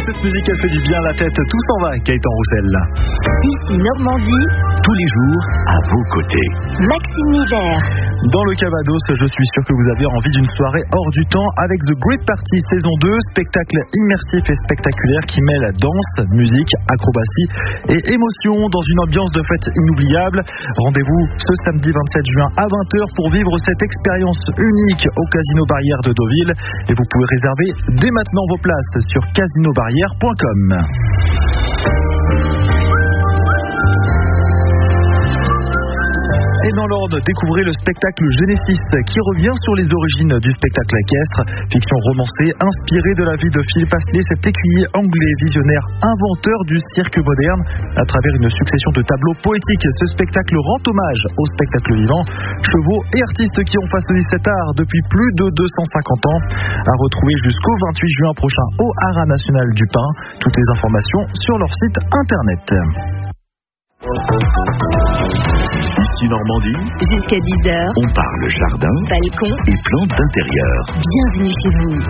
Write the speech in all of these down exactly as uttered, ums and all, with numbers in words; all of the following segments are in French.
cette musique, elle fait du bien à la tête. Tout s'en va, Gaëtan Roussel. Ici Normandie, tous les jours à vos côtés. Maxime Nivert. Dans le Calvados, je suis sûr que vous avez envie d'une soirée hors du temps avec The Great Party saison deux, spectacle immersif et spectaculaire qui mêle danse, musique, acrobatie et émotion dans une ambiance de fête inoubliable. Rendez-vous ce samedi vingt-sept juin à vingt heures pour vivre cette expérience unique au Casino Barrière de Deauville. Et vous pouvez réserver dès maintenant vos places sur casino barrière point com. Et dans l'ordre, découvrez le spectacle Genesis qui revient sur les origines du spectacle équestre. Fiction romancée inspirée de la vie de Philippe Astley, cet écuyer anglais visionnaire inventeur du cirque moderne. À travers une succession de tableaux poétiques, ce spectacle rend hommage au spectacle vivant, chevaux et artistes qui ont façonné cet art depuis plus de deux cent cinquante ans. À retrouver jusqu'au vingt-huit juin prochain au Haras National du Pin. Toutes les informations sur leur site internet. Ici Normandie, Jusqu'à dix heures, on parle jardin, balcon et plantes d'intérieur. Bienvenue chez vous.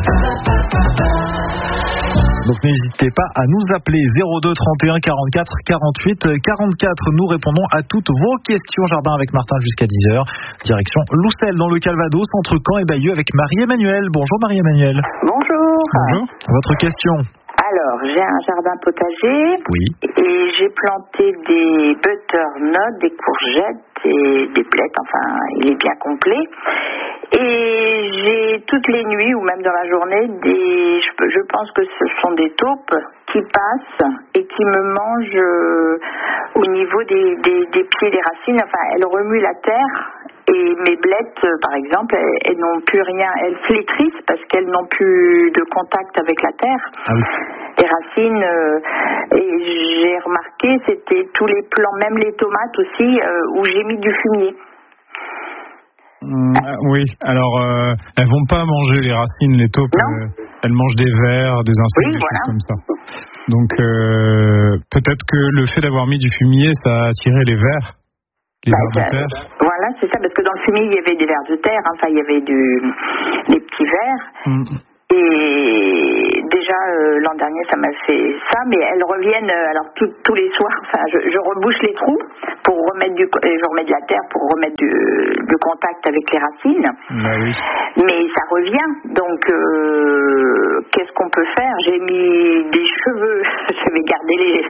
Donc n'hésitez pas à nous appeler zéro deux trente et un quarante-quatre quarante-huit quarante-quatre. Nous répondons à toutes vos questions jardin avec Martin jusqu'à dix heures. Direction Loussel dans le Calvados, entre Caen et Bayeux avec Marie-Emmanuelle. Bonjour Marie-Emmanuelle. Bonjour. Bonjour. Votre question? Alors, j'ai un jardin potager. Oui. Et j'ai planté des butternuts, des courgettes et des blettes. Enfin, il est bien complet. Et j'ai toutes les nuits ou même dans la journée des, je, je pense que ce sont des taupes qui passent et qui me mangent euh, au niveau des, des, des pieds des racines. Enfin, elles remuent la terre. Et mes blettes, par exemple, elles, elles n'ont plus rien, elles flétrissent parce qu'elles n'ont plus de contact avec la terre. Ah oui. Les racines, euh, et j'ai remarqué, c'était tous les plants, même les tomates aussi, euh, où j'ai mis du fumier. Mmh, oui, alors euh, elles vont pas manger les racines, les taupes, euh, elles mangent des vers, des insectes, oui, des voilà. choses comme ça. Donc euh, peut-être que le fait d'avoir mis du fumier, ça a attiré les vers, les bah, vers de terre. Voilà, c'est ça, parce que dans le fumier, il y avait des vers de terre, hein, enfin il y avait du, des petits vers. Mmh. Et déjà euh, l'an dernier ça m'a fait ça, mais elles reviennent euh, alors tout, tous les soirs. Enfin, je, je rebouche les trous pour remettre du, je remets de la terre pour remettre du, du contact avec les racines. Bah oui. Mais ça revient. Donc euh, qu'est-ce qu'on peut faire? J'ai mis des cheveux. J'avais gardé les,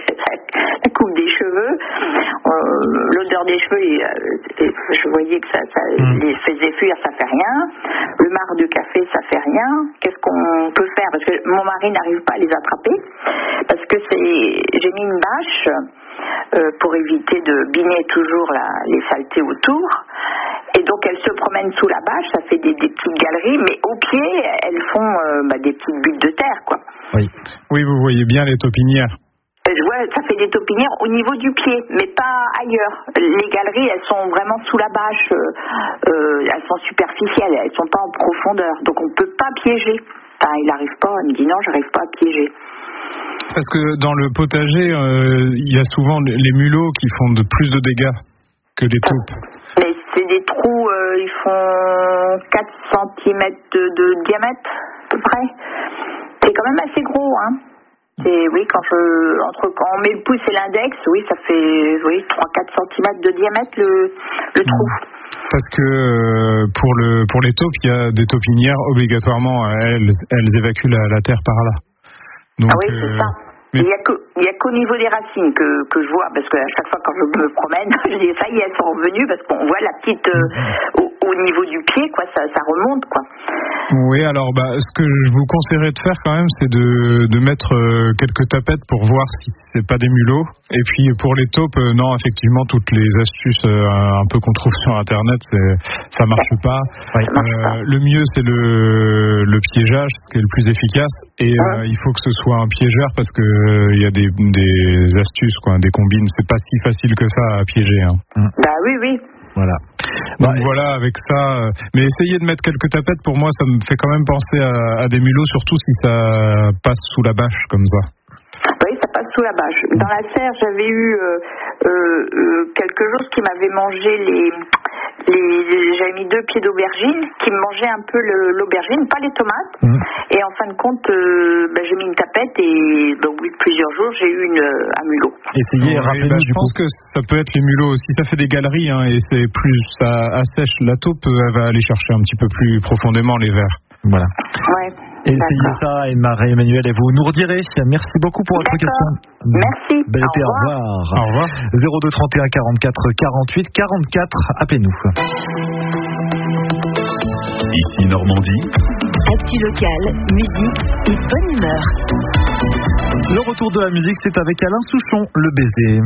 la coupe des cheveux. Euh, l'odeur des cheveux, et, et je voyais que ça, ça mmh. les faisait fuir, ça fait rien. Le marc de café, ça fait rien. Qu'est-ce qu'on peut faire? Parce que mon mari n'arrive pas à les attraper parce que c'est, j'ai mis une bâche euh, pour éviter de biner toujours la, les saletés autour, et donc elles se promènent sous la bâche, ça fait des, des petites galeries, mais au pied elles font euh, bah, des petites buttes de terre, quoi. Oui, oui, vous voyez bien les taupinières. Je vois, ça fait des taupinières au niveau du pied, mais pas ailleurs. Les galeries, elles sont vraiment sous la bâche, euh, euh, elles sont superficielles, elles sont pas en profondeur, donc on peut pas piéger. Enfin, il n'arrive pas, il me dit non, j'arrive pas à piéger. Parce que dans le potager, euh, il y a souvent les mulots qui font de plus de dégâts que les taupes. Mais c'est des trous, euh, ils font quatre centimètres de, de diamètre, à peu près. C'est quand même assez gros, hein. C'est, oui, quand, je, entre, quand on met le pouce et l'index, oui, ça fait oui, trois à quatre centimètres de diamètre le, le trou. Parce que euh, pour, le, pour les taupes, il y a des taupinières, obligatoirement, elles, elles évacuent la, la terre par là. Donc, ah oui, c'est euh, ça. Mais... Il n'y a, a qu'au niveau des racines que, que je vois, parce qu'à chaque fois quand je me promène, je dis ça y est, elles sont revenues, parce qu'on voit la petite euh, mm-hmm. au, au niveau du pied, quoi, ça, ça remonte, quoi. Oui, alors bah, ce que je vous conseillerais de faire quand même, c'est de, de mettre euh, quelques tapettes pour voir si c'est pas des mulots. Et puis pour les taupes, euh, non, effectivement, toutes les astuces euh, un peu qu'on trouve sur Internet, c'est, ça marche pas. Oui, ça marche euh, pas. Le mieux, c'est le, le piégeage, ce qui est le plus efficace. Et euh, il faut que ce soit un piégeur parce que il euh, y a des, des astuces, quoi, des combines. C'est pas si facile que ça à piéger. Hein. Bah oui, oui. Voilà. Donc ouais. Voilà, avec ça. Euh, mais essayez de mettre quelques tapettes. Pour moi, ça me fait quand même penser à, à des mulots, surtout si ça passe sous la bâche comme ça. Oui, ça passe sous la bâche. Dans la serre, j'avais eu euh, euh, euh, quelque chose qui m'avait mangé les les, j'avais mis deux pieds d'aubergine qui me mangeaient un peu le, l'aubergine, pas les tomates. Mmh. Et en fin de compte, euh, ben, j'ai mis une tapette et ben, au bout de plusieurs jours, j'ai eu une, un mulot. Essayez, oui, bah, je pense coup. que ça peut être les mulots aussi. Ça fait des galeries hein, et c'est plus ça assèche la taupe, elle va aller chercher un petit peu plus profondément les vers. Voilà. Ouais. Essayez ça, et Marie-Emmanuelle, et vous nous redirez. Merci beaucoup pour votre question. Merci. Bel été, au revoir. Au revoir. zéro deux trente et un quarante-quatre quarante-huit quarante-quatre, appelez-nous. Ici Normandie. Actu locale, musique et bonne humeur. Le retour de la musique, c'est avec Alain Souchon, Le Baiser.